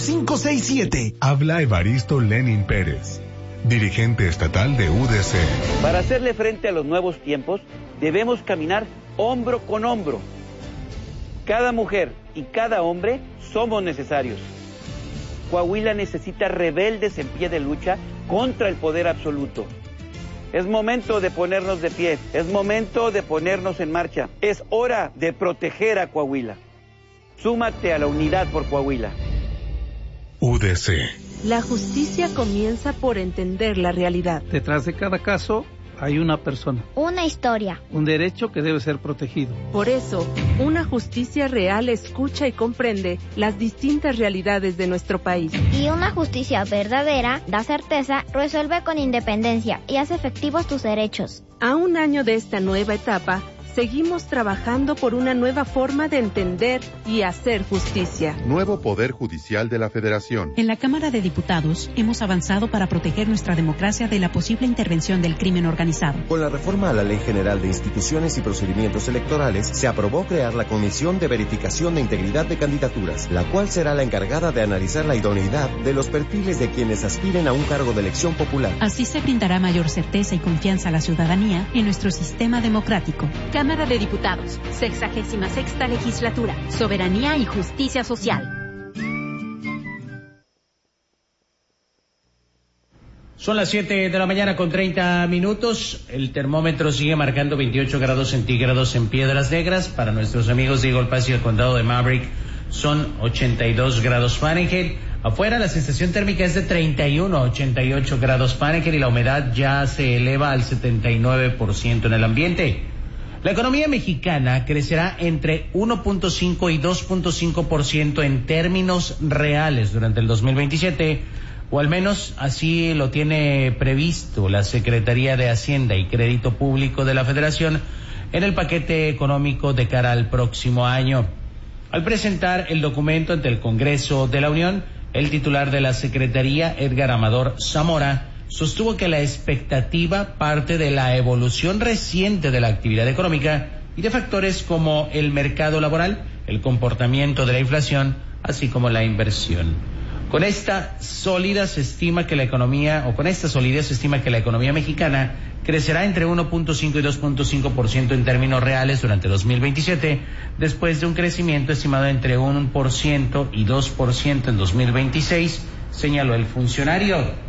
567. Habla Evaristo Lenin Pérez, dirigente estatal de UDC. Para hacerle frente a los nuevos tiempos, debemos caminar hombro con hombro. Cada mujer y cada hombre somos necesarios. Coahuila necesita rebeldes en pie de lucha contra el poder absoluto. Es momento de ponernos de pie, es momento de ponernos en marcha. Es hora de proteger a Coahuila. Súmate a la unidad por Coahuila. UDC. La justicia comienza por entender la realidad. Detrás de cada caso hay una persona. Una historia. Un derecho que debe ser protegido. Por eso, una justicia real escucha y comprende las distintas realidades de nuestro país. Y una justicia verdadera da certeza, resuelve con independencia y hace efectivos tus derechos. A un año de esta nueva etapa, seguimos trabajando por una nueva forma de entender y hacer justicia. Nuevo Poder Judicial de la Federación. En la Cámara de Diputados hemos avanzado para proteger nuestra democracia de la posible intervención del crimen organizado. Con la reforma a la Ley General de Instituciones y Procedimientos Electorales, se aprobó crear la Comisión de Verificación de Integridad de Candidaturas, la cual será la encargada de analizar la idoneidad de los perfiles de quienes aspiren a un cargo de elección popular. Así se brindará mayor certeza y confianza a la ciudadanía en nuestro sistema democrático. Cámara de Diputados, 66ª Legislatura, Soberanía y Justicia Social. Son las 7 de la mañana con 30 minutos. El termómetro sigue marcando 28 grados centígrados en Piedras Negras. Para nuestros amigos de Eagle Pass y el condado de Maverick son 82 grados Fahrenheit. Afuera la sensación térmica es de 31 a 88 grados Fahrenheit y la humedad ya se eleva al 79% en el ambiente. La economía mexicana crecerá entre 1.5 y 2.5% en términos reales durante el 2027, o al menos así lo tiene previsto la Secretaría de Hacienda y Crédito Público de la Federación en el paquete económico de cara al próximo año. Al presentar el documento ante el Congreso de la Unión, el titular de la Secretaría, Edgar Amador Zamora, sostuvo que la expectativa parte de la evolución reciente de la actividad económica y de factores como el mercado laboral, el comportamiento de la inflación, así como la inversión. Con esta solidez se estima que la economía mexicana crecerá entre 1.5 y 2.5% en términos reales durante 2027, después de un crecimiento estimado entre 1% y 2% en 2026, señaló el funcionario.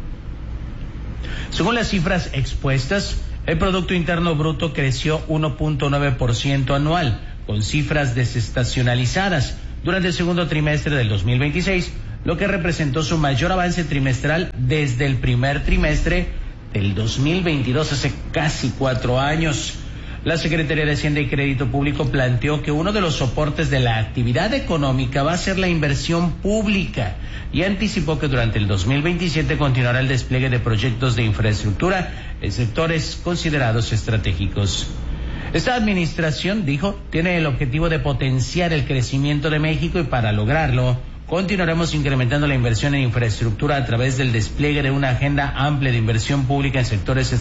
Según las cifras expuestas, el Producto Interno Bruto creció 1.9% anual, con cifras desestacionalizadas durante el segundo trimestre del 2026, lo que representó su mayor avance trimestral desde el primer trimestre del 2022, hace casi 4 años. La Secretaría de Hacienda y Crédito Público planteó que uno de los soportes de la actividad económica va a ser la inversión pública y anticipó que durante el 2027 continuará el despliegue de proyectos de infraestructura en sectores considerados estratégicos. Esta administración, dijo, tiene el objetivo de potenciar el crecimiento de México y para lograrlo continuaremos incrementando la inversión en infraestructura a través del despliegue de una agenda amplia de inversión pública en sectores